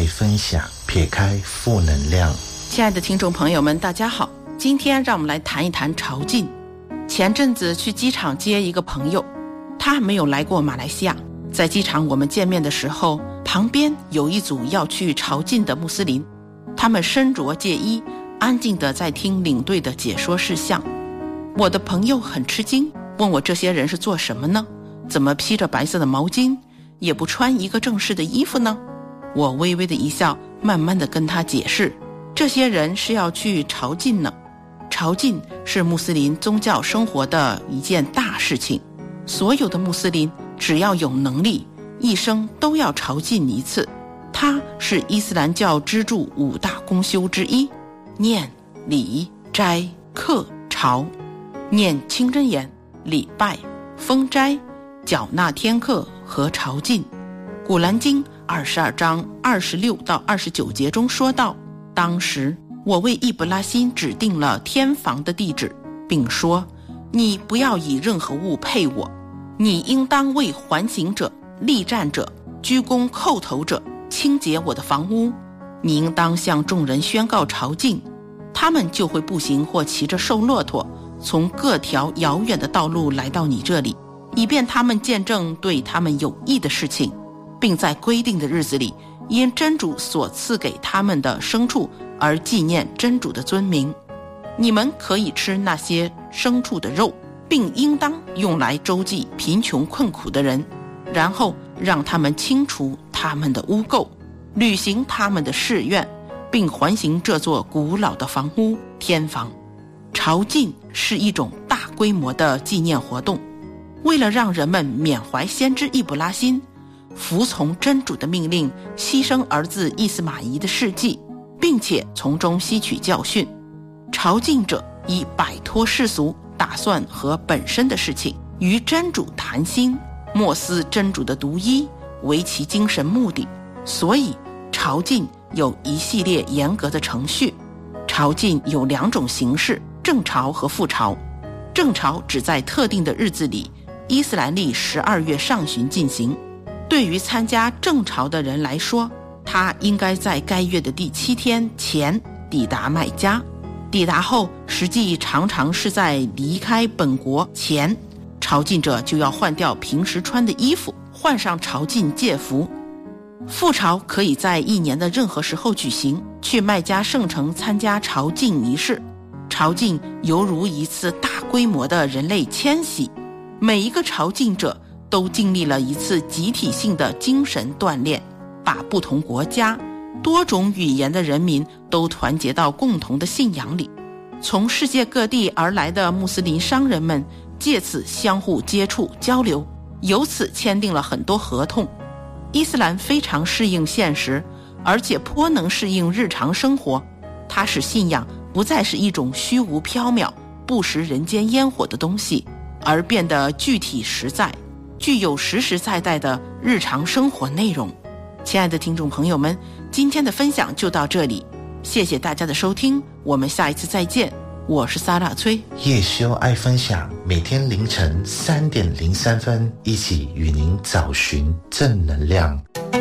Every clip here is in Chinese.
分享，撇开负能量。 亲爱的听众朋友们，大家好，今天让我们来谈一谈朝觐。前阵子去机场接一个朋友，他没有来过马来西亚。在机场我们见面的时候，旁边有一组要去朝觐的穆斯林，他们身着戒衣，安静地在听领队的解说事项。我的朋友很吃惊，问我这些人是做什么呢？怎么披着白色的毛巾，也不穿一个正式的衣服呢？我微微的一笑，慢慢地跟他解释，这些人是要去朝觐呢。朝觐是穆斯林宗教生活的一件大事情，所有的穆斯林只要有能力，一生都要朝觐一次。它是伊斯兰教支柱5大公修之一，念、礼、斋、课、朝。念清真言、礼拜、封斋、缴纳天课和朝觐。古兰经22章26到29节中说道，当时我为易卜拉欣指定了天房的地址，并说，你不要以任何物配我，你应当为环行者、立战者、鞠躬叩头者清洁我的房屋，你应当向众人宣告朝觐，他们就会步行或骑着瘦骆驼从各条遥远的道路来到你这里，以便他们见证对他们有益的事情，并在规定的日子里因真主所赐给他们的牲畜而纪念真主的尊名。你们可以吃那些牲畜的肉，并应当用来周济贫穷困苦的人，然后让他们清除他们的污垢，履行他们的誓愿，并环行这座古老的房屋天房。朝觐是一种大规模的纪念活动，为了让人们缅怀先知易卜拉欣，服从真主的命令，牺牲儿子伊斯玛仪的事迹，并且从中吸取教训。朝觐者以摆脱世俗打算和本身的事情，与真主谈心，默思真主的独一为其精神目的，所以朝觐有一系列严格的程序。朝觐有2种形式，正朝和副朝。正朝只在特定的日子里，伊斯兰历12月上旬进行。对于参加正朝的人来说，他应该在该月的第7天前抵达麦加，抵达后实际常常是在离开本国前，朝觐者就要换掉平时穿的衣服，换上朝觐戒服。副朝可以在1年的任何时候举行，去麦加圣城参加朝觐仪式。朝觐犹如一次大规模的人类迁徙，每一个朝觐者都经历了一次集体性的精神锻炼，把不同国家、多种语言的人民都团结到共同的信仰里。从世界各地而来的穆斯林商人们借此相互接触交流，由此签订了很多合同。伊斯兰非常适应现实，而且颇能适应日常生活。它使信仰不再是一种虚无缥缈、不食人间烟火的东西，而变得具体实在，具有实实在在的日常生活内容。亲爱的听众朋友们，今天的分享就到这里，谢谢大家的收听，我们下一次再见。我是撒拉崔， 叶修爱分享，每天凌晨3点03分，一起与您找寻正能量。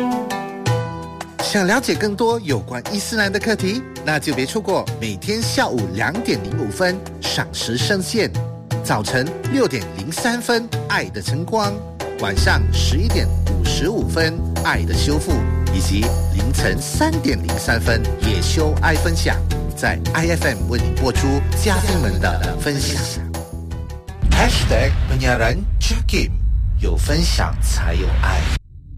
想了解更多有关伊斯兰的课题，那就别错过每天下午2点05分赏时圣线，早晨6点03分爱的晨光，晚上11点55分爱的修复，以及凌晨3点03分叶修爱分享，在 IFM 为你播出嘉宾们的分享。 #penyiaran Jakim， 有分享才有爱。